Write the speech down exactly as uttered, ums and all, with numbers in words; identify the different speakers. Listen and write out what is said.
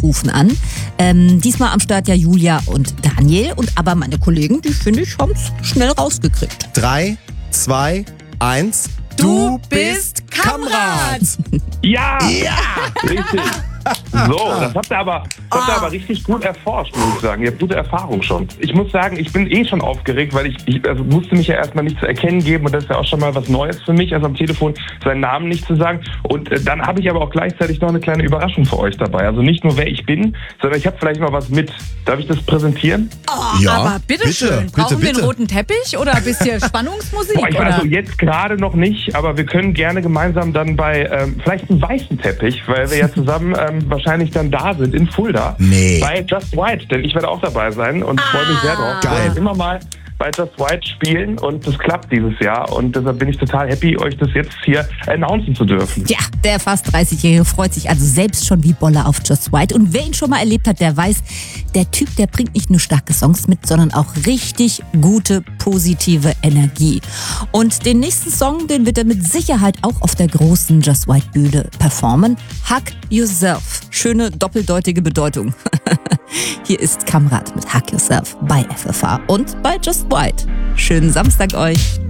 Speaker 1: rufen an. Ähm, diesmal am Start ja Julia und Daniel. Und aber meine Kollegen, die finde ich, haben es schnell rausgekriegt.
Speaker 2: Drei, zwei, eins.
Speaker 3: Du bist Kamrat!
Speaker 4: Ja!
Speaker 2: Ja!
Speaker 4: Richtig. So, das habt ihr aber, das habt ihr aber richtig gut erforscht, muss ich sagen. Ihr habt gute Erfahrung schon. Ich muss sagen, ich bin eh schon aufgeregt, weil ich, ich also musste mich ja erstmal nicht zu erkennen geben und das ist ja auch schon mal was Neues für mich, also am Telefon seinen Namen nicht zu sagen. Und äh, dann habe ich aber auch gleichzeitig noch eine kleine Überraschung für euch dabei. Also nicht nur, wer ich bin, sondern ich habe vielleicht mal was mit. Darf ich das präsentieren?
Speaker 3: Oh,
Speaker 2: Ja,
Speaker 3: aber bitteschön.
Speaker 2: bitte,
Speaker 3: Bitte, Brauchen
Speaker 2: bitte,
Speaker 3: wir
Speaker 2: bitte.
Speaker 3: einen roten Teppich oder ein bisschen Spannungsmusik?
Speaker 4: Boah, ich
Speaker 3: oder?
Speaker 4: also jetzt gerade noch nicht, aber wir können gerne gemeinsam dann bei ähm, vielleicht einen weißen Teppich, weil wir ja zusammen ähm, wahrscheinlich dann da sind in Fulda.
Speaker 2: Nee.
Speaker 4: Bei Just White, denn ich werde auch dabei sein und freue mich sehr drauf.
Speaker 2: Geil.
Speaker 4: Wir wollen immer mal bei Just White spielen und das klappt dieses Jahr und deshalb bin ich total happy, euch das jetzt hier announcen zu dürfen.
Speaker 1: Ja, der fast dreißigjährige freut sich also selbst schon wie Bolle auf Just White. Und wer ihn schon mal erlebt hat, der weiß, der Typ, der bringt nicht nur starke Songs mit, sondern auch richtig gute, positive Energie. Und den nächsten Song, den wird er mit Sicherheit auch auf der großen Just White Bühne performen. Hug Yourself. Schöne doppeldeutige Bedeutung. Hier ist Kamrat mit Hug Yourself bei F F H und bei Just White. Schönen Samstag euch.